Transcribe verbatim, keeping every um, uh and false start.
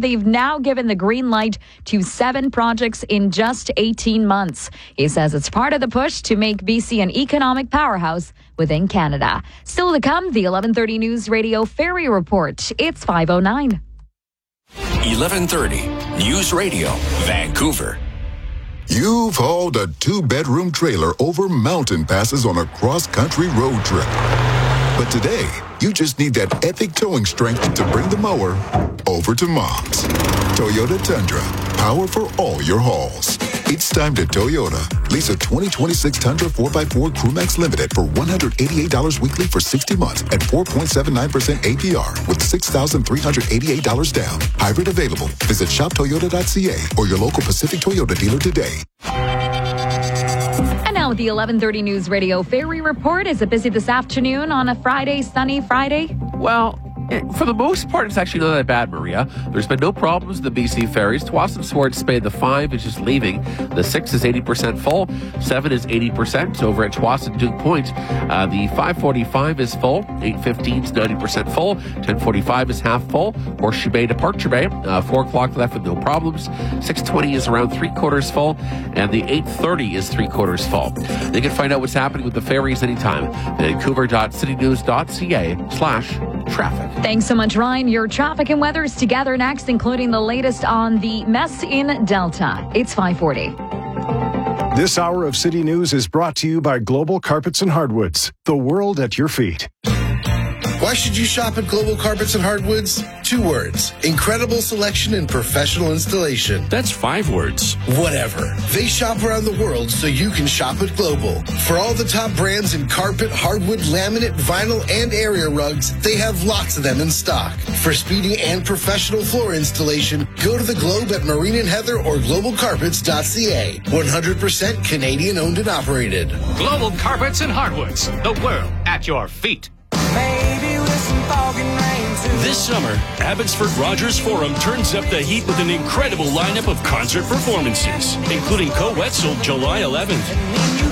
they've now given the green light to seven projects in just eighteen months. He says it's part of the push to make B C an economic powerhouse within Canada. Still to come, the eleven thirty News Radio Ferry Report. It's five oh nine. eleven thirty News Radio, Vancouver. You've hauled a two-bedroom trailer over mountain passes on a cross-country road trip. But today, you just need that epic towing strength to bring the mower over to Mom's. Toyota Tundra, power for all your hauls. It's time to Toyota. Lease a twenty twenty-six Tundra four by four Crewmax Limited for one hundred eighty-eight dollars weekly for sixty months at four point seven nine percent A P R with six thousand three hundred eighty-eight dollars down. Hybrid available. Visit shop toyota dot c a or your local Pacific Toyota dealer today. And now the eleven thirty News Radio Ferry Report. Is it busy this afternoon on a Friday, sunny Friday? Well, for the most part, it's actually not that bad, Maria. There's been no problems with the B C ferries. Tsawwassen Swartz Bay, the five is just leaving. The six is eighty percent full. seven is eighty percent. Over at Tsawwassen Duke Point, uh, the five forty-five is full. eight fifteen is ninety percent full. ten forty-five is half full. Horseshoe Bay, Departure Bay, uh, four o'clock left with no problems. six twenty is around three quarters full. And the eight thirty is three quarters full. You can find out what's happening with the ferries anytime. Vancouver dot city news dot c a slash traffic. Thanks so much, Ryan. Your traffic and weather's together next, including the latest on the mess in Delta. It's five forty. This hour of City News is brought to you by Global Carpets and Hardwoods, the world at your feet. Why should you shop at Global Carpets and Hardwoods? Two words. Incredible selection and professional installation. That's five words. Whatever. They shop around the world so you can shop at Global. For all the top brands in carpet, hardwood, laminate, vinyl, and area rugs, they have lots of them in stock. For speedy and professional floor installation, go to the Globe at Marine and Heather or global carpets dot c a. one hundred percent Canadian owned and operated. Global Carpets and Hardwoods, the world at your feet. Maybe with some fog and rain too. This summer, Abbotsford Rogers Forum turns up the heat with an incredible lineup of concert performances, including Co Wetzel July eleventh,